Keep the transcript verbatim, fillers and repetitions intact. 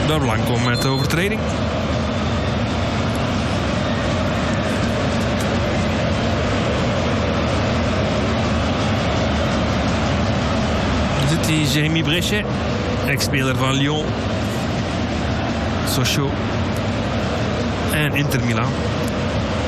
daar Blanco met de overtreding. Dan zit die Jérémy Bréchet, ex-speler van Lyon, Sochaux en Inter Milan.